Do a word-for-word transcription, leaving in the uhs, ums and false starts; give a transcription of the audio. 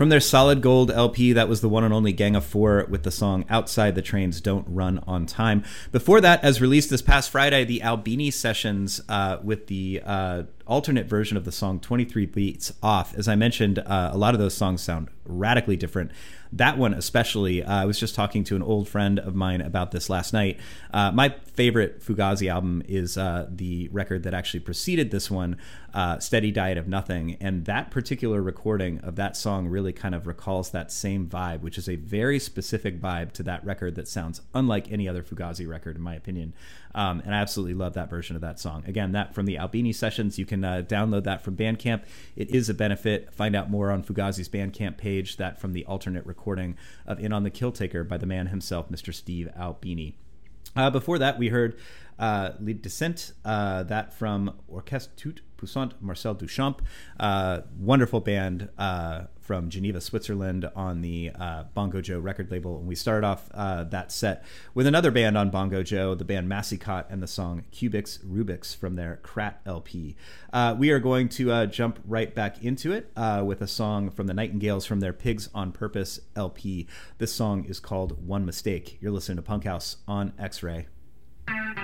From their Solid Gold L P, that was the one and only Gang of Four with the song Outside the Trains Don't Run on Time. Before that, as released this past Friday, the Albini Sessions uh, with the uh, alternate version of the song twenty-three Beats Off. As I mentioned, uh, a lot of those songs sound radically different. That one especially, uh, I was just talking to an old friend of mine about this last night. Uh, my favorite Fugazi album is uh, the record that actually preceded this one, uh, Steady Diet of Nothing. And that particular recording of that song really kind of recalls that same vibe, which is a very specific vibe to that record that sounds unlike any other Fugazi record, in my opinion. Um, and I absolutely love that version of that song. Again, that from the Albini Sessions. You can uh, download that from Bandcamp. It is a benefit. Find out more on Fugazi's Bandcamp page. That from the alternate recording of In on the Kill Taker by the man himself, Mister Steve Albini. Uh, before that, we heard uh, Lead Descent, uh, that from Orchestre Tout Puissant Marcel Duchamp, uh, wonderful band uh, from Geneva, Switzerland, on the uh, Bongo Joe record label. And we started off uh, that set with another band on Bongo Joe, the band Massicot, and the song Cubics Rubics from their Krat L P. Uh, we are going to uh, jump right back into it uh, with a song from the Nightingales from their Pigs on Purpose L P. This song is called One Mistake. You're listening to Punk House on X-Ray.